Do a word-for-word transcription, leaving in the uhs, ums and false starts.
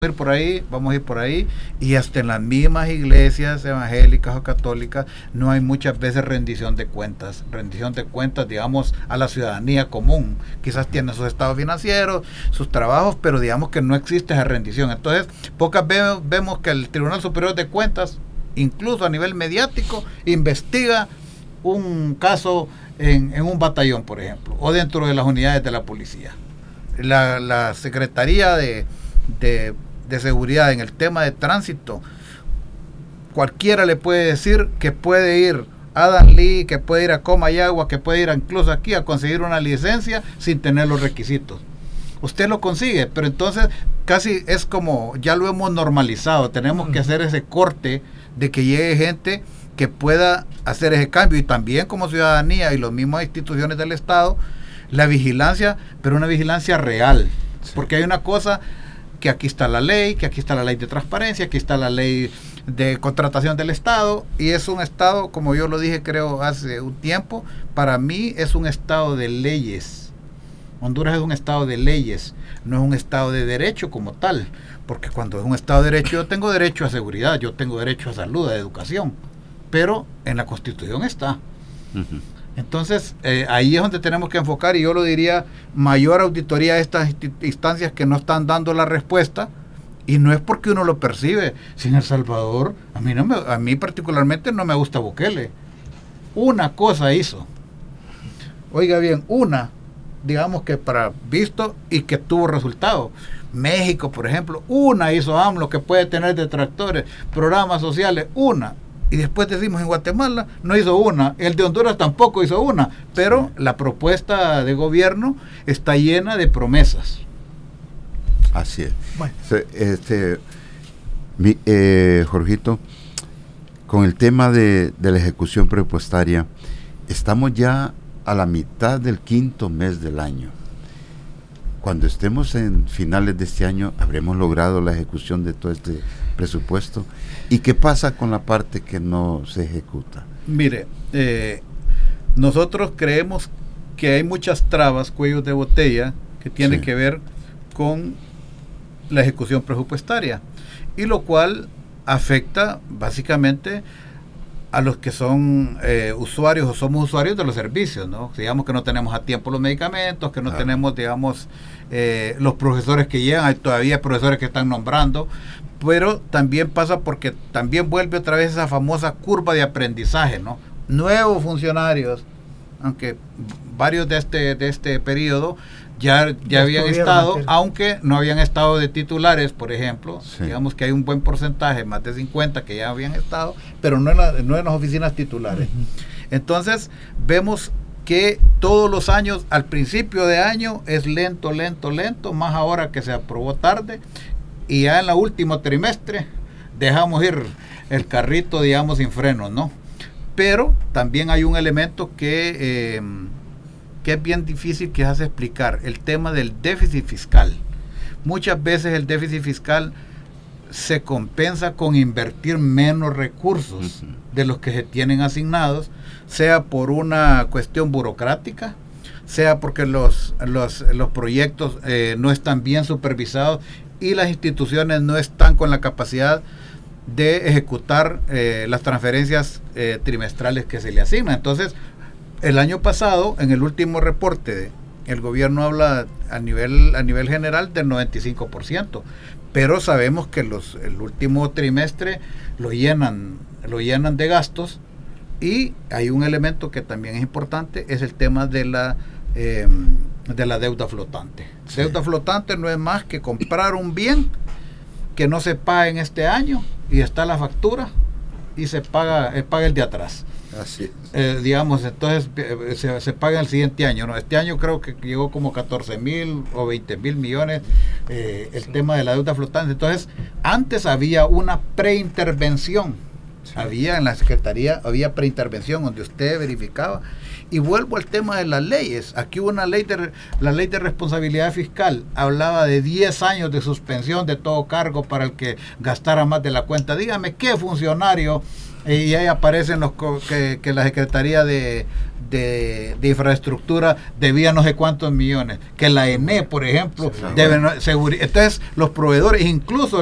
ir por ahí, vamos a ir por ahí, y hasta en las mismas iglesias evangélicas o católicas no hay muchas veces rendición de cuentas, rendición de cuentas, digamos, a la ciudadanía común. Quizás tienen sus estados financieros, sus trabajos, pero digamos que no existe esa rendición. Entonces, pocas veces vemos que el Tribunal Superior de Cuentas, incluso a nivel mediático, investiga un caso en, en un batallón, por ejemplo, o dentro de las unidades de la policía. La, la Secretaría de, de de seguridad en el tema de tránsito, cualquiera le puede decir que puede ir a Danlí, que puede ir a Comayagua, que puede ir incluso aquí a conseguir una licencia sin tener los requisitos. Usted lo consigue, pero entonces casi es como, ya lo hemos normalizado, tenemos que hacer ese corte de que llegue gente que pueda hacer ese cambio, y también como ciudadanía y las mismas instituciones del Estado, la vigilancia, pero una vigilancia real, sí. Porque hay una cosa que aquí está la ley, que aquí está la ley de transparencia, aquí está la ley de contratación del Estado, y es un Estado, como yo lo dije creo hace un tiempo, para mí es un Estado de leyes. Honduras es un Estado de leyes, no es un Estado de derecho como tal, porque cuando es un Estado de derecho yo tengo derecho a seguridad, yo tengo derecho a salud, a educación, pero en la Constitución está. Uh-huh. Entonces, eh, ahí es donde tenemos que enfocar, y yo lo diría, mayor auditoría a estas instancias que no están dando la respuesta, y no es porque uno lo percibe. Si en El Salvador, a mí, no me, a mí particularmente no me gusta Bukele. Una cosa hizo, oiga bien, una, digamos que para visto y que tuvo resultado. México, por ejemplo, una hizo AMLO, que puede tener detractores, programas sociales, una. Y después decimos en Guatemala no hizo una, el de Honduras tampoco hizo una, pero la propuesta de gobierno está llena de promesas. Así es. Bueno. Este, mi, eh, Jorgito, con el tema de, de la ejecución presupuestaria, estamos ya a la mitad del quinto mes del año. Cuando estemos en finales de este año, ¿habremos logrado la ejecución de todo este presupuesto? ¿Y qué pasa con la parte que no se ejecuta? Mire, eh, nosotros creemos que hay muchas trabas, cuellos de botella, que tienen sí. que ver con la ejecución presupuestaria, y lo cual afecta básicamente a los que son eh, usuarios o somos usuarios de los servicios, ¿no? Digamos que no tenemos a tiempo los medicamentos, que no ah. tenemos, digamos, eh, los profesores que llegan, hay todavía profesores que están nombrando, pero también pasa porque también vuelve otra vez esa famosa curva de aprendizaje, ¿no? Nuevos funcionarios, aunque varios de este de este periodo ya, ya habían estado, antes. Aunque no habían estado de titulares, por ejemplo, sí. digamos que hay un buen porcentaje, más de cincuenta que ya habían estado, pero no en, la, no en las oficinas titulares. Uh-huh. Entonces, vemos que todos los años, al principio de año, es lento, lento, lento, más ahora que se aprobó tarde, y ya en el último trimestre dejamos ir el carrito, digamos, sin frenos, ¿no? Pero también hay un elemento que... Eh, que es bien difícil quizás explicar, el tema del déficit fiscal. Muchas veces el déficit fiscal se compensa con invertir menos recursos uh-huh. de los que se tienen asignados, sea por una cuestión burocrática, sea porque los, los, los proyectos eh, no están bien supervisados y las instituciones no están con la capacidad de ejecutar eh, las transferencias eh, trimestrales que se le asignan. Entonces, el año pasado, en el último reporte, el gobierno habla a nivel a nivel general del noventa y cinco por ciento, pero sabemos que los el último trimestre lo llenan lo llenan de gastos, y hay un elemento que también es importante, es el tema de la eh, de la deuda flotante. Sí. Deuda flotante no es más que comprar un bien que no se paga en este año y está la factura y se paga eh, paga el de atrás. Así es. Eh, digamos, entonces eh, se, se paga el siguiente año, ¿no? Este año creo que llegó como catorce mil o veinte mil millones eh, el sí. tema de la deuda flotante. Entonces, antes había una preintervención, sí. había en la Secretaría, había preintervención donde usted verificaba. Y vuelvo al tema de las leyes. Aquí hubo una ley de la ley de responsabilidad fiscal, hablaba de diez años de suspensión de todo cargo para el que gastara más de la cuenta. Dígame, ¿qué funcionario Y ahí aparecen los que, que la Secretaría de, de, de Infraestructura debía no sé cuántos millones, que la E N E, por ejemplo, sí, debe no, seguri- entonces los proveedores, incluso